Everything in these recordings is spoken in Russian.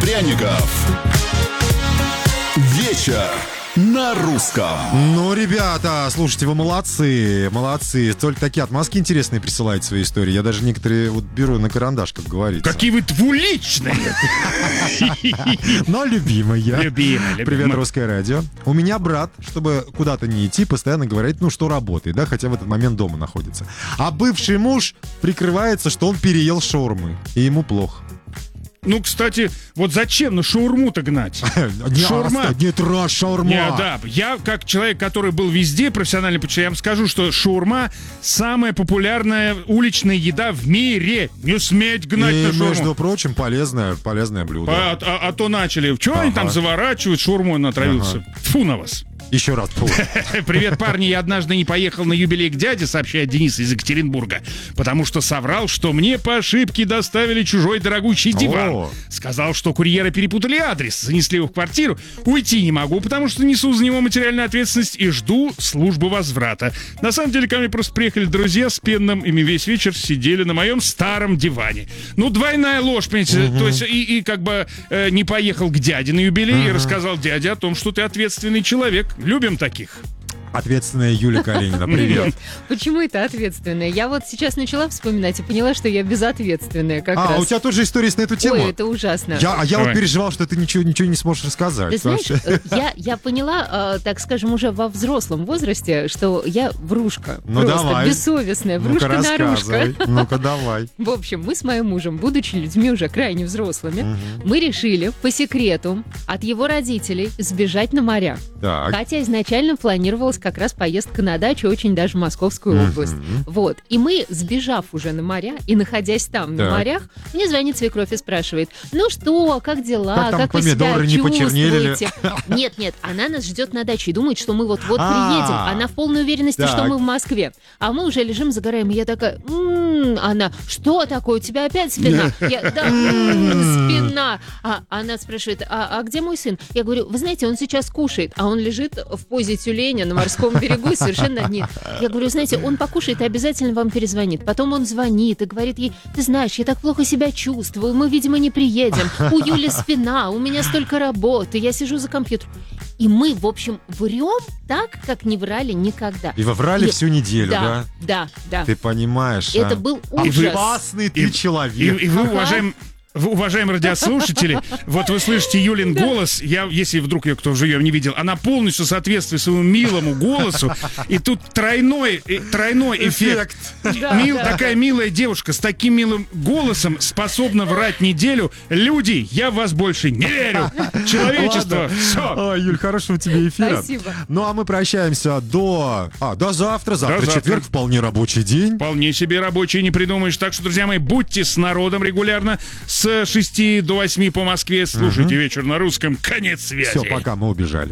пряников. Вечер на русском. Ну, ребята, слушайте, вы молодцы, молодцы. Только такие отмазки интересные присылаете свои истории. Я даже некоторые вот беру на карандаш, как говорится. Какие вы двуличные! Но любимая. Любимая. Привет, Русское радио. У меня брат, чтобы куда-то не идти, постоянно говорит, ну, что работает, да, хотя в этот момент дома находится. А бывший муж прикрывается, что он переел шаурмы, и ему плохо. Ну, кстати, вот зачем на шаурму-то гнать? Шаурма. Шаурма. Не, да, я как человек, который был везде профессиональный путешественник, я вам скажу, что шаурма самая популярная уличная еда в мире. Не сметь гнать И, на шаурму. между прочим, полезное блюдо. А то начали. Чего они там заворачивают? Шаурмой натравился. Тьфу на вас. Еще раз. Привет, парни, я однажды не поехал на юбилей к дяде, сообщает Денис из Екатеринбурга, потому что соврал, что мне по ошибке доставили чужой дорогущий диван. Сказал, что курьеры перепутали адрес, занесли его в квартиру. Уйти не могу, потому что несу за него материальную ответственность и жду службы возврата. На самом деле, ко мне просто приехали друзья с пенным, ими весь вечер сидели на моем старом диване. Ну, двойная ложь, понимаете, то есть и как бы не поехал к дяде на юбилей и рассказал дяде о том, что ты ответственный человек. Любим таких. Ответственная Юлия Калинина, привет. Почему это ответственная? Я вот сейчас начала вспоминать и поняла, что я безответственная как раз. У тебя тоже история есть на эту тему? Ой, это ужасно. Я вот переживал, что ты ничего не сможешь рассказать. Ты знаешь, я поняла, так скажем, уже во взрослом возрасте, что я врушка. Ну просто давай. бессовестная, Ну-ка врушка-нарушка. Ну-ка давай. В общем, мы с моим мужем, будучи людьми уже крайне взрослыми, мы решили по секрету от его родителей сбежать на моря. Так. Хотя изначально планировалась как раз поездка на дачу, очень даже в Московскую область. Вот. И мы, сбежав уже на моря и находясь там на морях, мне звонит свекровь и спрашивает: ну что, как дела, как вы себя чувствуете? Нет, она нас ждет на даче и думает, что мы вот-вот приедем. Она в полной уверенности, что мы в Москве. А мы уже лежим, загораем, и я такая: она: что такое, у тебя опять спина? Я: да, спина. А она спрашивает: а где мой сын? Я говорю: вы знаете, он сейчас кушает, а он лежит в позе тюленя на морском берегу и совершенно нет. Я говорю: знаете, он покушает и обязательно вам перезвонит. Потом он звонит и говорит ей: ты знаешь, я так плохо себя чувствую, мы, видимо, не приедем. У Юли спина, у меня столько работы, я сижу за компьютером. И мы, в общем, врем так, как не врали никогда. И вы врали всю неделю, да? Да. Ты понимаешь, это был ужас. Опасный ты человек. И вы, уважаемые радиослушатели, вот вы слышите Юлин голос, если вдруг кто живьем не видел, она полностью соответствует своему милому голосу, и тут тройной эффект. Такая милая девушка с таким милым голосом способна врать неделю. Люди, я в вас больше не верю. Человечество, все. Юль, хорошего тебе эфира. Спасибо. Ну, а мы прощаемся до завтра. Завтра четверг, вполне рабочий день. Вполне себе рабочий, не придумаешь. Так что, друзья мои, будьте с народом регулярно. С 6 до 8 по Москве. Слушайте «Вечер на русском». Конец связи. Все, пока, мы убежали.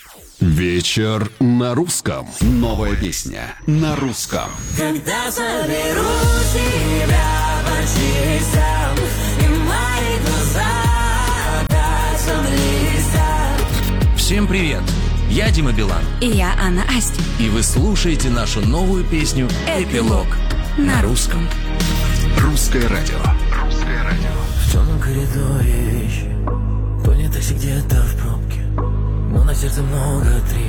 Вечер на русском. Новая песня на русском. Когда заберу тебя почти сам, и мои глаза опять блестят. Всем привет! Я Дима Билан. И я Анна Асти. И вы слушаете нашу новую песню «Эпилог» на русском. Русское радио. В темном коридоре вещи, понятых где-то в пробке, но на сердце много трещин.